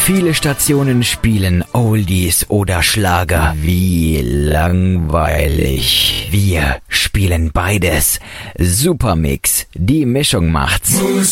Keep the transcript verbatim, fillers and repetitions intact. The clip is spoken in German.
Viele Stationen spielen Oldies oder Schlager. Wie langweilig. Wir spielen beides. Supermix, die Mischung macht's. Musik